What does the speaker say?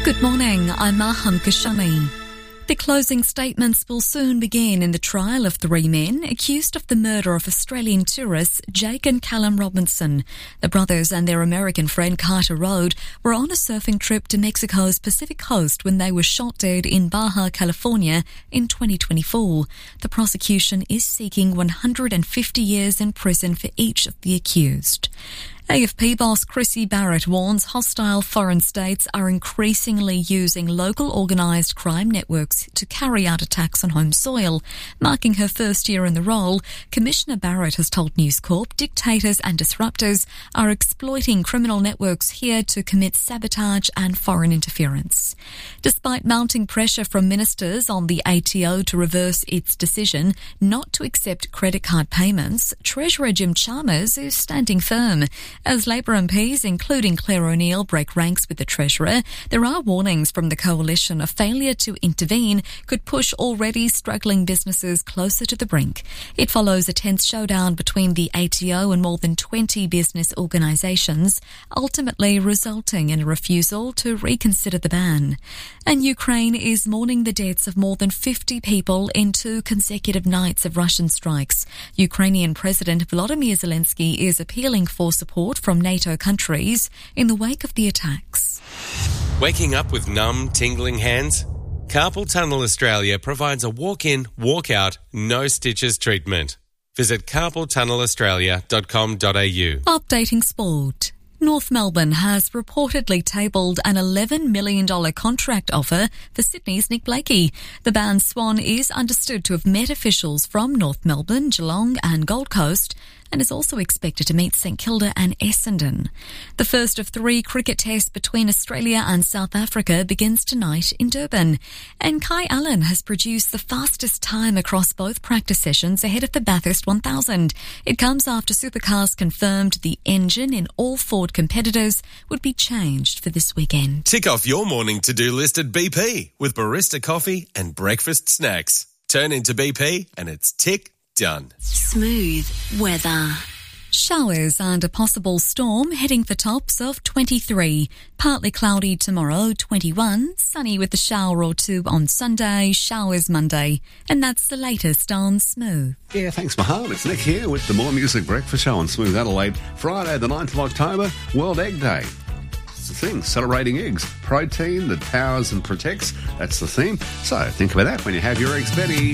Good morning, I'm Maham Kashani. The closing statements will soon begin in the trial of three men accused of the murder of Australian tourists Jake and Callum Robinson. The brothers and their American friend Carter Road were on a surfing trip to Mexico's Pacific coast when they were shot dead in Baja California in 2024. The prosecution is seeking 150 years in prison for each of the accused. AFP boss Chrissy Barrett warns hostile foreign states are increasingly using local organised crime networks to carry out attacks on home soil. Marking her first year in the role, Commissioner Barrett has told News Corp dictators and disruptors are exploiting criminal networks here to commit sabotage and foreign interference. Despite mounting pressure from ministers on the ATO to reverse its decision not to accept credit card payments, Treasurer Jim Chalmers is standing firm. As Labor MPs, including Claire O'Neill, break ranks with the Treasurer, there are warnings from the coalition a failure to intervene could push already struggling businesses closer to the brink. It follows a tense showdown between the ATO and more than 20 business organisations, ultimately resulting in a refusal to reconsider the ban. And Ukraine is mourning the deaths of more than 50 people in 2 consecutive nights of Russian strikes. Ukrainian President Volodymyr Zelensky is appealing for support from NATO countries in the wake of the attacks. Waking up with numb, tingling hands? Carpal Tunnel Australia provides a walk-in, walk-out, no-stitches treatment. Visit carpaltunnelaustralia.com.au. Updating sport. North Melbourne has reportedly tabled an $11 million contract offer for Sydney's Nick Blakey. The band Swan is understood to have met officials from North Melbourne, Geelong and Gold Coast and is also expected to meet St Kilda and Essendon. The first of 3 cricket tests between Australia and South Africa begins tonight in Durban. And Kai Allen has produced the fastest time across both practice sessions ahead of the Bathurst 1000. It comes after Supercars confirmed the engine in all Ford competitors would be changed for this weekend. Tick off your morning to-do list at BP with barista coffee and breakfast snacks. Turn into BP and it's tick done. Smooth weather. Showers and a possible storm heading for tops of 23. Partly cloudy tomorrow, 21. Sunny with a shower or 2 on Sunday, showers Monday. And that's the latest on Smooth. Yeah, thanks, Mahal. It's Nick here with the More Music Breakfast Show on Smooth Adelaide. Friday, the 9th of October, World Egg Day. It's the thing, celebrating eggs. Protein that powers and protects, that's the theme. So think about that when you have your eggs, Betty.